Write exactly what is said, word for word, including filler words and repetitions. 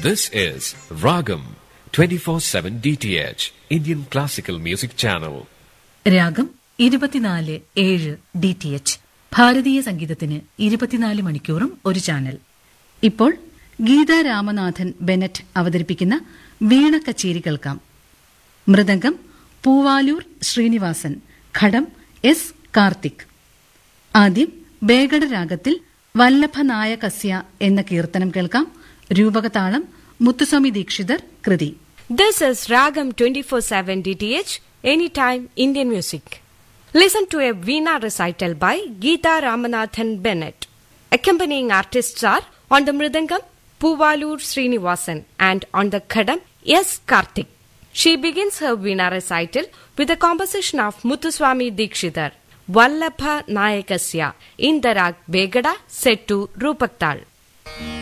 This is Ragam twenty-four seven D T H, Indian Classical Music Channel. രാഗം ഇരുപത്തിനാല് ഏഴ് D T H, ഭാരതീയ സംഗീതത്തിന് ഇരുപത്തിനാല് മണിക്കൂറും ഒരു ചാനൽ. ഇപ്പോൾ ഗീതാ രാമനാഥൻ ബെനറ്റ് അവതരിപ്പിക്കുന്ന വീണ കച്ചേരി കേൾക്കാം. മൃദംഗം പൂവാലൂർ ശ്രീനിവാസൻ, ഘടം എസ് കാർത്തിക്. ആദ്യം ബേഗഡ രാഗത്തിൽ വല്ലഭനായകസ്യ എന്ന കീർത്തനം കേൾക്കാം. രൂപകതാളം മുത്തുസ്വാമി ദീക്ഷിതർ കൃതി. This is Ragam twenty-four seven D T H, Anytime Indian Music. Listen to a Veena recital by Geeta Ramanathan Bennett. Accompanying artists are on the Mridangam, Poovalur Srinivasan, and on the Khadam, S. Karthik. She begins her Veena recital with a composition of Muthuswami Dikshidhar, Vallabha Nayakasya, in the rag Begada, set to Rupaktal.